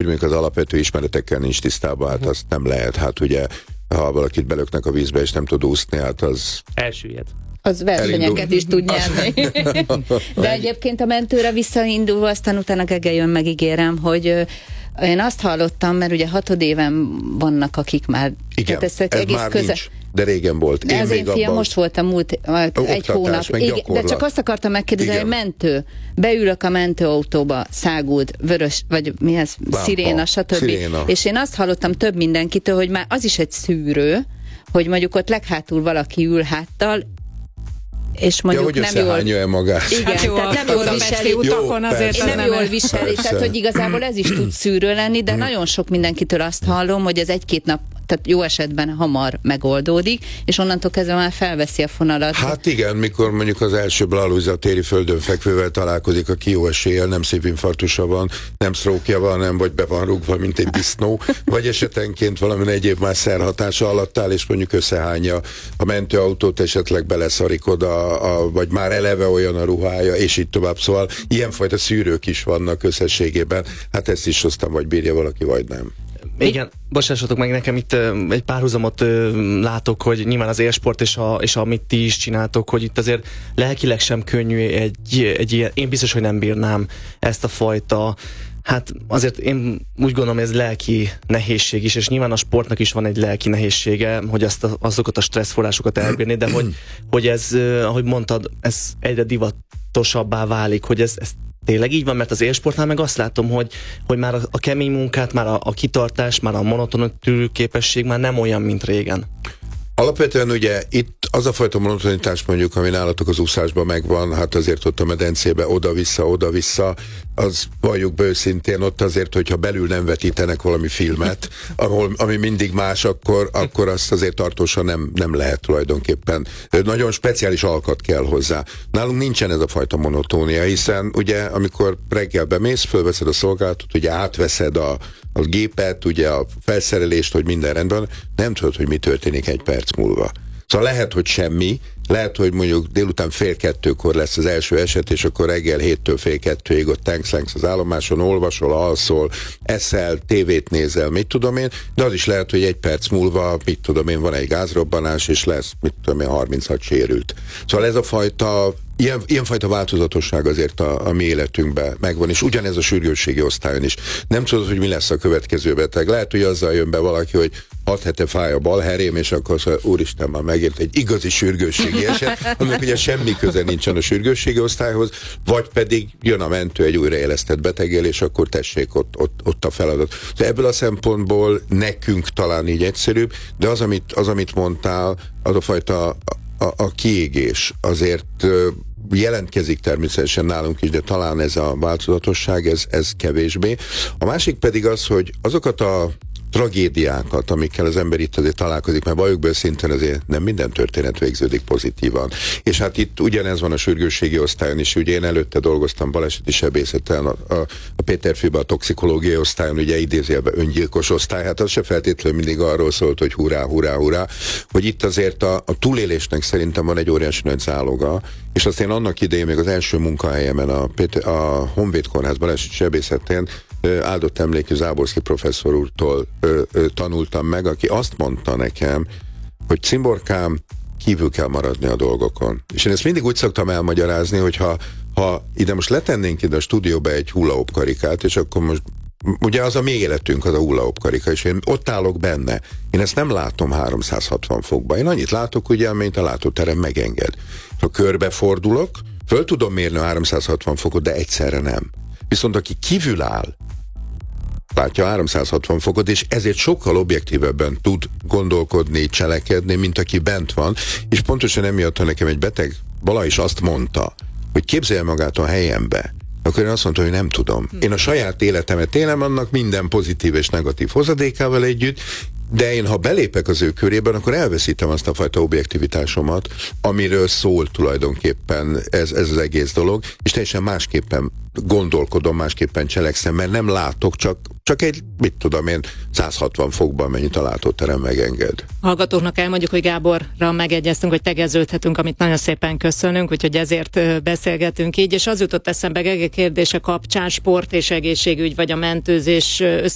mondjuk az alapvető ismeretekkel nincs tisztában, hát azt nem lehet. Hát ugye, ha valakit belöknek a vízbe, és nem tud úszni, hát az... Elsüllyed. Az versenyeket is tud nyerni. De egyébként a mentőre visszaindulva, aztán utána Gege jön, megígérem, hogy én azt hallottam, mert ugye 6 éven vannak, akik már... Igen, ez már nincs, de régen volt. De az én fiam most volt a múlt egy hónap. Igen, de csak azt akartam megkérdezni, hogy mentő. Beülök a mentőautóba, száguld, vörös, vagy mi ez, sziréna, stb. Sziréna. És én azt hallottam több mindenkitől, hogy már az is egy szűrő, hogy mondjuk ott leghátul valaki ül háttal, és mondjuk hogy nem jól... magát. Igen, hát jó, tehát nem jól viseli utakon, azért nem jól viseli, tehát hogy igazából ez is tud szűrő lenni, de nagyon sok mindenkitől azt hallom, hogy az 1-2 nap, tehát jó esetben hamar megoldódik, és onnantól kezdve már felveszi a fonalat. Hát igen, mikor mondjuk az első blalúza téri földön fekvővel találkozik, aki jó eséllyel nem szívinfarktusa van, nem sztrókja van, nem vagy be van rúgva, mint egy disznó, vagy esetenként valami egyéb más szerhatása alatt áll, és mondjuk összehányja a mentőautót, esetleg beleszarik oda, vagy már eleve olyan a ruhája, és így tovább. Szóval ilyenfajta szűrők is vannak összességében. Hát ezt is aztán vagy bírja valaki, vagy nem. Igen, bocsássatok meg, nekem itt egy párhuzamot látok, hogy nyilván az élsport és amit ti is csináltok, hogy itt azért lelkileg sem könnyű egy ilyen, én biztos, hogy nem bírnám ezt a fajta, hát azért én úgy gondolom, ez lelki nehézség is, és nyilván a sportnak is van egy lelki nehézsége, hogy azokat a stresszforrásokat elbírni, de hogy ez, ahogy mondtad, ez egyre divatosabbá válik, hogy ez tényleg így van, mert az élsportnál meg azt látom, hogy már a kemény munkát, már a kitartás, már a monoton tűrőképesség már nem olyan, mint régen. Alapvetően ugye itt az a fajta monotonitás mondjuk, ami nálatok az úszásban megvan, hát azért ott a medencébe oda-vissza, az valljuk be őszintén, ott azért, hogyha belül nem vetítenek valami filmet, ami mindig más, akkor azt azért tartósan nem lehet tulajdonképpen. Nagyon speciális alkat kell hozzá. Nálunk nincsen ez a fajta monotónia, hiszen ugye amikor reggel bemész, fölveszed a szolgálatot, ugye átveszed a gépet, ugye a felszerelést, hogy minden rendben, nem tudod, hogy mi történik egy perc múlva. Szóval lehet, hogy semmi, lehet, hogy mondjuk délután 1:30 lesz az első eset, és akkor reggel 7-től 1:30 ott tankslengsz az állomáson, olvasol, alszol, eszel, tévét nézel, mit tudom én, de az is lehet, hogy egy perc múlva, mit tudom én, van egy gázrobbanás, és lesz, mit tudom én, 36 sérült. Szóval ez a fajta, ilyenfajta változatosság azért a mi életünkben megvan, és ugyanez a sürgősségi osztályon is. Nem tudod, hogy mi lesz a következő beteg. Lehet, hogy azzal jön be valaki, hogy 6 hete fáj a bal herém, és akkor úristen, már megért egy igazi sürgősségi eset, annak ugye semmi köze nincsen a sürgősségi osztályhoz, vagy pedig jön a mentő egy újraélesztett beteggel, és akkor tessék ott a feladat. De ebből a szempontból nekünk talán így egyszerűbb, de az, amit mondtál, az a fajta a kiégés azért jelentkezik természetesen nálunk is, de talán ez a változatosság, ez kevésbé. A másik pedig az, hogy azokat a tragédiákat, amikkel az ember itt azért találkozik, mert valljuk be szinten azért nem minden történet végződik pozitívan. És hát itt ugyanez van a sürgősségi osztályon is, ugye én előtte dolgoztam baleseti sebészeten, a Péterfiben a toxikológiai osztályon, ugye idézőjelben öngyilkos osztály, hát az se feltétlenül mindig arról szólt, hogy hurrá, hogy itt azért a túlélésnek szerintem van egy óriási nagy záloga, és azt én annak idején még az első munkahelyemen a Honvéd Kórház baleseti sebészetén áldott emlékű Záborszky professzor úrtól tanultam meg, aki azt mondta nekem, hogy Cimborkám, kívül kell maradni a dolgokon. És én ezt mindig úgy szoktam elmagyarázni, hogy ha ide most letennénk ide a stúdióba egy hula-hoop karikát, és akkor most ugye az a mi életünk, az a hula-hoop karika, és én ott állok benne. Én ezt nem látom 360 fokba. Én annyit látok, ugye, amint a látóterem megenged. Ha körbefordulok, föl tudom mérni a 360 fokot, de egyszerre nem. Viszont aki kívül áll, látja 360 fokot, és ezért sokkal objektívebben tud gondolkodni, cselekedni, mint aki bent van, és pontosan emiatt, ha nekem egy beteg vala is azt mondta, hogy képzelje magát a helyembe, akkor én azt mondtam, hogy nem tudom. Én a saját életemet élem, annak minden pozitív és negatív hozadékával együtt, de én, ha belépek az ő körében, akkor elveszítem azt a fajta objektivitásomat, amiről szól tulajdonképpen ez az egész dolog, és teljesen másképpen gondolkodom, másképpen cselekszem, mert nem látok, csak egy, mit tudom én, 160 fokban mennyit a látóterem megenged. Hallgatóknak elmondjuk, hogy Gáborral megegyeztünk, hogy tegeződhetünk, amit nagyon szépen köszönünk, úgyhogy ezért beszélgetünk így, és az jutott eszembe Gege kérdése kapcsán, sport és egészségügy, vagy a mentőzés